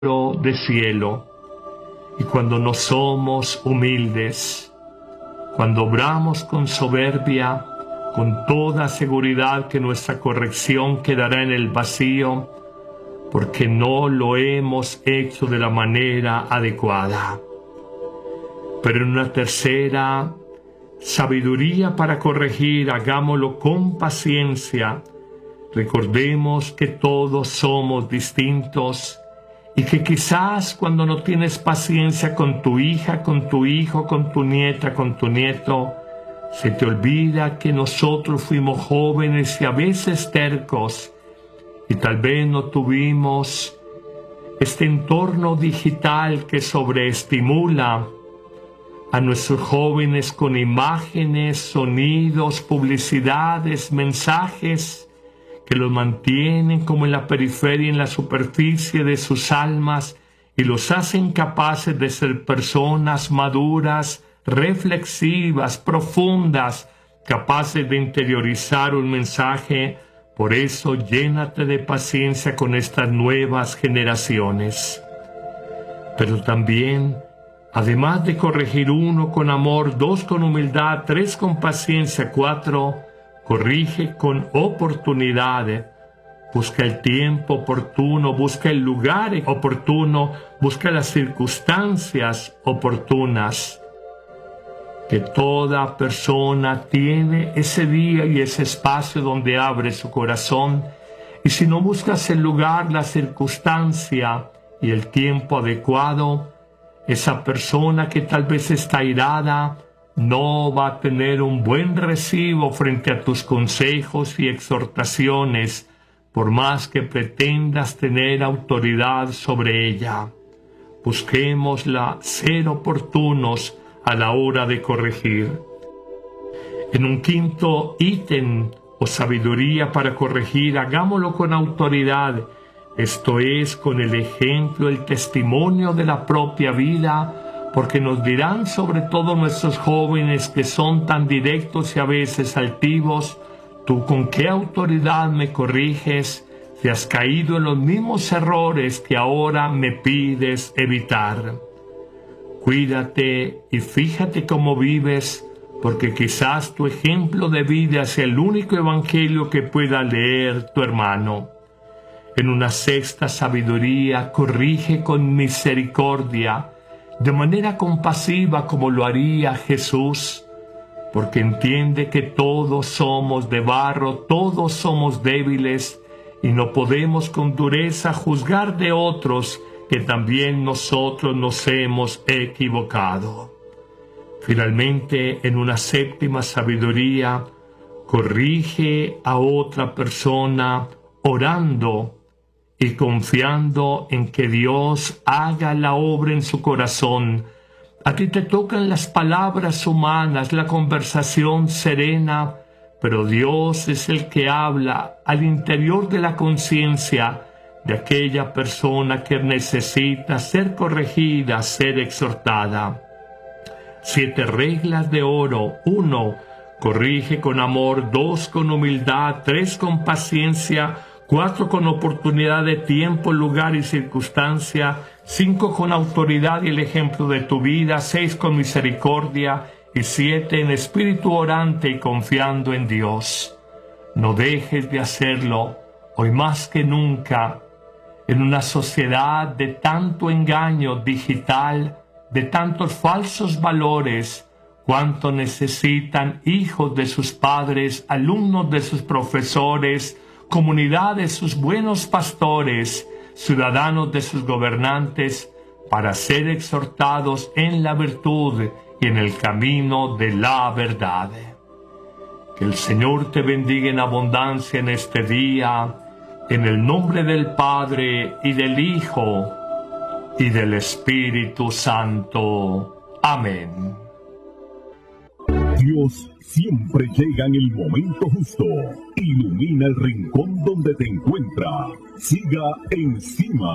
de cielo. Y cuando no somos humildes, cuando obramos con soberbia, con toda seguridad que nuestra corrección quedará en el vacío, porque no lo hemos hecho de la manera adecuada. Pero en una tercera sabiduría para corregir, hagámoslo con paciencia. Recordemos que todos somos distintos y que quizás cuando no tienes paciencia con tu hija, con tu hijo, con tu nieta, con tu nieto, se te olvida que nosotros fuimos jóvenes y a veces tercos y tal vez no tuvimos este entorno digital que sobreestimula a nuestros jóvenes con imágenes, sonidos, publicidades, mensajes que los mantienen como en la periferia, en la superficie de sus almas y los hacen capaces de ser personas maduras, reflexivas, profundas, capaces de interiorizar un mensaje. Por eso llénate de paciencia con estas nuevas generaciones. Pero también, además de corregir, 1 con amor, 2 con humildad, 3 con paciencia, 4, corrige con oportunidad. Busca el tiempo oportuno, busca el lugar oportuno, busca las circunstancias oportunas. Que toda persona tiene ese día y ese espacio donde abre su corazón. Y si no buscas el lugar, la circunstancia y el tiempo adecuado, esa persona que tal vez está airada no va a tener un buen recibo frente a tus consejos y exhortaciones, por más que pretendas tener autoridad sobre ella. Busquémosla ser oportunos a la hora de corregir. En un quinto ítem o sabiduría para corregir, hagámoslo con autoridad, esto es, con el ejemplo, el testimonio de la propia vida, porque nos dirán, sobre todo nuestros jóvenes que son tan directos y a veces altivos: ¿tú con qué autoridad me corriges si has caído en los mismos errores que ahora me pides evitar? Cuídate y fíjate cómo vives, porque quizás tu ejemplo de vida sea el único evangelio que pueda leer tu hermano. En una sexta sabiduría, corrige con misericordia, de manera compasiva como lo haría Jesús, porque entiende que todos somos de barro, todos somos débiles y no podemos con dureza juzgar de otros que también nosotros nos hemos equivocado. Finalmente, en una séptima sabiduría, corrige a otra persona orando y confiando en que Dios haga la obra en su corazón. A ti te tocan las palabras humanas, la conversación serena, pero Dios es el que habla al interior de la conciencia de aquella persona que necesita ser corregida, ser exhortada. 7 reglas de oro. 1. Corrige con amor. 2 con humildad. 3 con paciencia. 4 con oportunidad de tiempo, lugar y circunstancia. 5 con autoridad y el ejemplo de tu vida. 6 con misericordia. Y 7 en espíritu orante y confiando en Dios. No dejes de hacerlo, hoy más que nunca, en una sociedad de tanto engaño digital, de tantos falsos valores. Cuánto necesitan hijos de sus padres, alumnos de sus profesores, comunidad de sus buenos pastores, ciudadanos de sus gobernantes, para ser exhortados en la virtud y en el camino de la verdad. Que el Señor te bendiga en abundancia en este día, en el nombre del Padre y del Hijo y del Espíritu Santo. Amén. Dios siempre llega en el momento justo. Ilumina el rincón donde te encuentra. Siga encima.